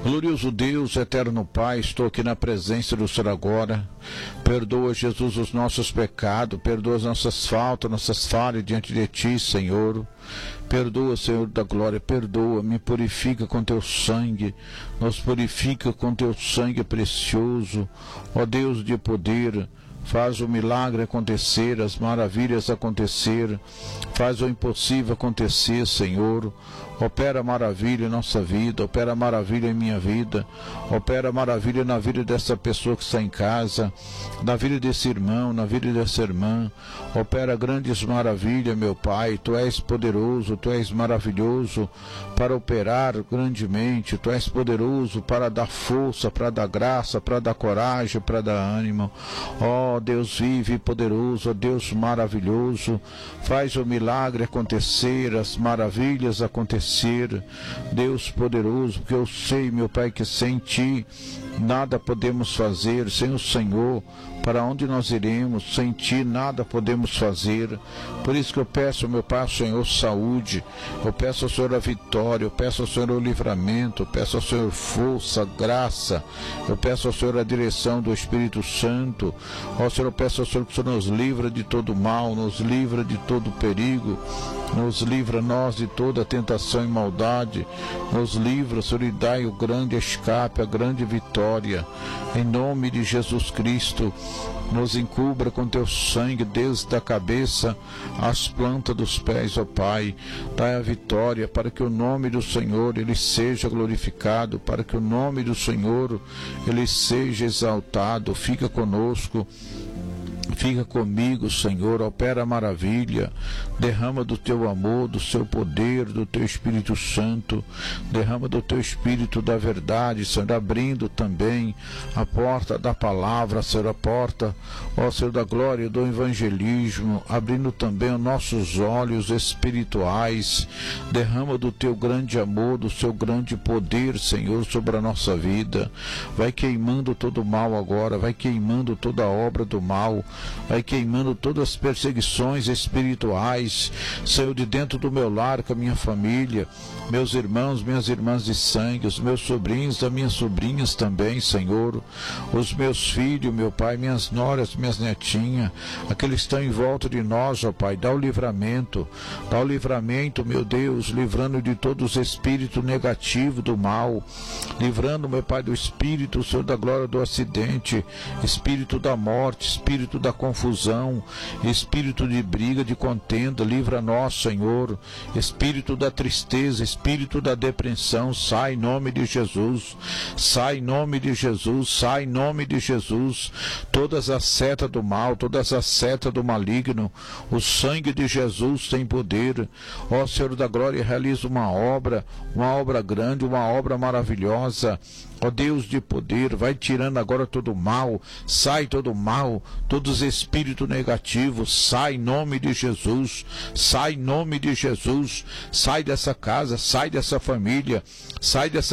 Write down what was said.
Glorioso Deus, eterno Pai, estou aqui na presença do Senhor agora. Perdoa, Jesus, os nossos pecados, perdoa as nossas faltas, nossas falhas diante de Ti, Senhor. Perdoa, Senhor da glória, perdoa, me purifica com Teu sangue, nos purifica com Teu sangue precioso. Ó Deus de poder, faz o milagre acontecer, as maravilhas acontecer, faz o impossível acontecer, Senhor. Opera maravilha em nossa vida, opera maravilha em minha vida, opera maravilha na vida dessa pessoa que está em casa, na vida desse irmão, na vida dessa irmã. Opera grandes maravilhas, meu Pai. Tu és poderoso, Tu és maravilhoso para operar grandemente. Tu és poderoso para dar força, para dar graça, para dar coragem, para dar ânimo. Ó Deus vive e poderoso, ó Deus maravilhoso, faz o milagre acontecer, as maravilhas acontecer. Deus poderoso, porque eu sei, meu Pai, que sem Ti nada podemos fazer, sem o Senhor, para onde nós iremos? Sem Ti nada podemos fazer. Por isso que eu peço, meu Pai, ao Senhor saúde, eu peço ao Senhor a vitória, eu peço ao Senhor o livramento, eu peço ao Senhor força, graça, eu peço ao Senhor a direção do Espírito Santo. Ó Senhor, eu peço ao Senhor que o Senhor nos livra de todo mal, nos livra de todo perigo, nos livra nós de toda tentação e maldade, nos livra, Senhor, e dai o grande escape, a grande vitória, em nome de Jesus Cristo. Nos encubra com Teu sangue, desde a cabeça às plantas dos pés, ó Pai. Dai a vitória para que o nome do Senhor Ele seja glorificado, para que o nome do Senhor Ele seja exaltado. Fica conosco. Fica comigo, Senhor, opera maravilha, derrama do Teu amor, do Seu poder, do Teu Espírito Santo, derrama do Teu Espírito da verdade, Senhor, abrindo também a porta da palavra, Senhor, a porta, ó Senhor da glória, do evangelismo, abrindo também os nossos olhos espirituais, derrama do Teu grande amor, do Seu grande poder, Senhor, sobre a nossa vida. Vai queimando todo o mal agora, vai queimando toda a obra do mal, vai queimando todas as perseguições espirituais, Senhor, de dentro do meu lar, com a minha família, meus irmãos, minhas irmãs de sangue, os meus sobrinhos, as minhas sobrinhas também, Senhor, os meus filhos, meu Pai, minhas noras, minhas netinhas, aqueles que estão em volta de nós, ó Pai, dá o livramento, meu Deus, livrando de todos os espíritos negativos do mal, livrando, meu Pai, do espírito, Senhor da glória, do acidente, espírito da morte, espírito da confusão, espírito de briga, de contenda, livra nós, Senhor, espírito da tristeza, espírito da depressão, sai em nome de Jesus, sai em nome de Jesus, sai em nome de Jesus, todas as setas do mal, todas as setas do maligno, o sangue de Jesus tem poder. Ó Senhor da glória, realiza uma obra grande, uma obra maravilhosa. Ó Deus de poder, vai tirando agora todo o mal, sai todo o mal, todos os espíritos negativos, sai em nome de Jesus, sai em nome de Jesus, sai dessa casa, sai dessa família, sai dessa